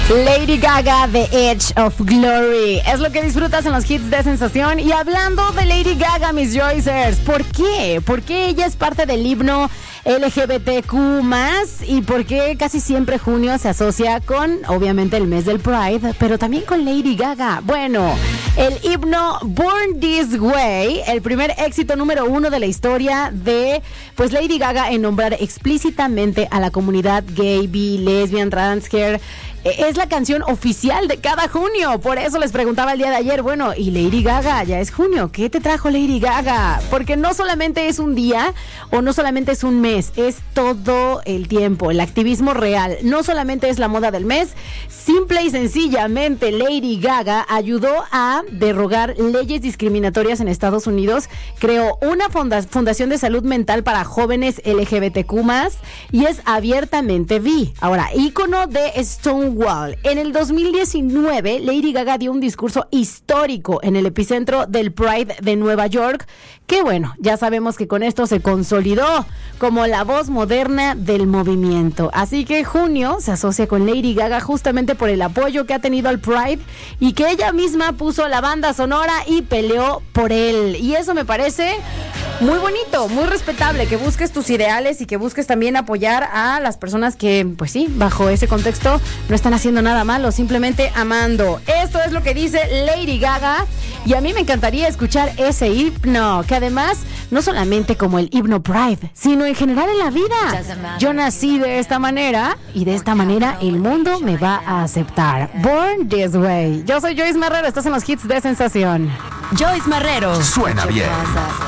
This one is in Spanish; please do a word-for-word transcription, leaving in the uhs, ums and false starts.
Lady Gaga, The Edge of Glory. Es lo que disfrutas en los hits de Sensación. Y hablando de Lady Gaga, mis Joycers, ¿por qué? ¿Por qué ella es parte del himno L G B T Q más? ¿Y por qué casi siempre junio se asocia con, obviamente, el mes del Pride, pero también con Lady Gaga? Bueno, el himno Born This Way, el primer éxito número uno de la historia de, pues, Lady Gaga en nombrar explícitamente a la comunidad gay, bi, lesbian, transgénero, es la canción oficial de cada junio. Por eso les preguntaba el día de ayer, bueno, y Lady Gaga, ya es junio, ¿qué te trajo Lady Gaga? Porque no solamente es un día o no solamente es un mes, es todo el tiempo, el activismo real. No solamente es la moda del mes, simple y sencillamente Lady Gaga ayudó a derogar leyes discriminatorias en Estados Unidos, creó una funda- fundación de salud mental para jóvenes L G B T Q más, y es abiertamente bi. Ahora, ícono de Stonewall. En el dos mil diecinueve, Lady Gaga dio un discurso histórico en el epicentro del Pride de Nueva York, que bueno, ya sabemos que con esto se consolidó como la voz moderna del movimiento. Así que junio se asocia con Lady Gaga justamente por el apoyo que ha tenido al Pride y que ella misma puso la banda sonora y peleó por él. Y eso me parece muy bonito, muy respetable, que busques tus ideales y que busques también apoyar a las personas que, pues sí, bajo ese contexto no están haciendo nada malo, simplemente amando. Esto es lo que dice Lady Gaga y a mí me encantaría escuchar ese himno, que además no solamente como el himno Pride, sino en general en la vida. Yo nací de esta manera y de esta manera el mundo me va a aceptar. Born This Way. Yo soy Joyce Marrero, estás en los hits de Sensación. Joyce Marrero. Suena bien.